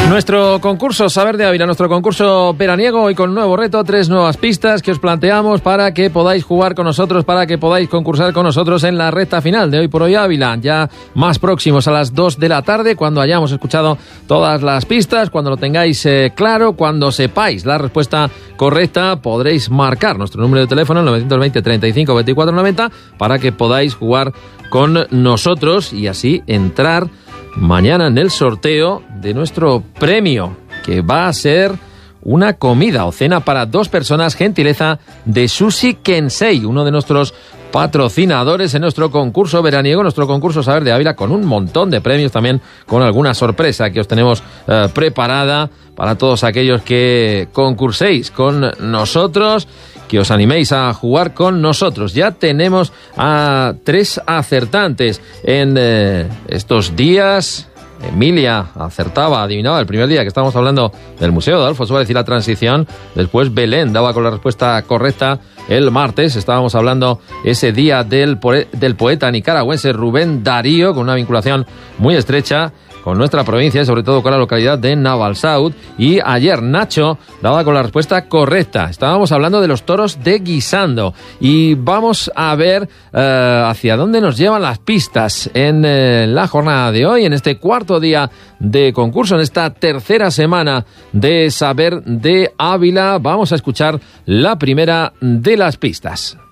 Nuestro concurso Saber de Ávila, nuestro concurso veraniego, hoy con un nuevo reto, 3 nuevas pistas que os planteamos para que podáis jugar con nosotros, para que podáis concursar con nosotros en la recta final de Hoy por Hoy Ávila, ya más próximos a las 2 de la tarde, cuando hayamos escuchado todas las pistas, cuando lo tengáis claro, cuando sepáis la respuesta correcta, podréis marcar nuestro número de teléfono, el 920 35 24 90, para que podáis jugar con nosotros y así entrar mañana en el sorteo de nuestro premio, que va a ser una comida o cena para 2 personas, gentileza de Sushi Kensei, uno de nuestros patrocinadores en nuestro concurso veraniego, nuestro concurso Saber de Ávila, con un montón de premios, también con alguna sorpresa que os tenemos preparada para todos aquellos que concurséis con nosotros, que os animéis a jugar con nosotros. Ya tenemos a 3 acertantes en estos días. Emilia acertaba, adivinaba el primer día que estábamos hablando del Museo de Adolfo Suárez y la Transición. Después Belén daba con la respuesta correcta el martes. Estábamos hablando ese día del poeta nicaragüense Rubén Darío, con una vinculación muy estrecha con nuestra provincia y sobre todo con la localidad de Navalsaut. Y ayer Nacho daba con la respuesta correcta. Estábamos hablando de los toros de Guisando y vamos a ver hacia dónde nos llevan las pistas en la jornada de hoy, en este cuarto día de concurso, en esta tercera semana de Saber de Ávila. Vamos a escuchar la primera de las pistas.